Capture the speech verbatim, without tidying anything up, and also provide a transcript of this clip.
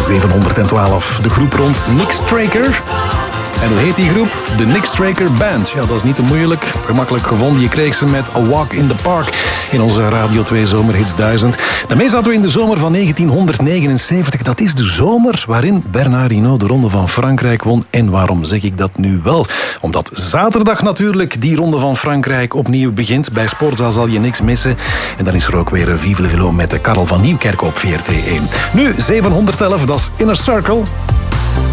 zevenhonderdtwaalf. De groep rond Nick Straker. En hoe heet die groep? De Nick Straker Band. Ja, dat is niet te moeilijk. Gemakkelijk gevonden. Je kreeg ze met A Walk in the Park in onze Radio twee Zomerhits duizend. Daarmee zaten we in de zomer van negentienhonderdnegenenzeventig. Dat is de zomer waarin Bernard Hinault de Ronde van Frankrijk won. En waarom zeg ik dat nu wel? Omdat zaterdag natuurlijk die Ronde van Frankrijk opnieuw begint. Bij Sportza zal je niks missen. En dan is er ook weer Vive le Velo met Karel van Nieuwkerk op V R T één. Nu zevenhonderdelf, dat is Inner Circle.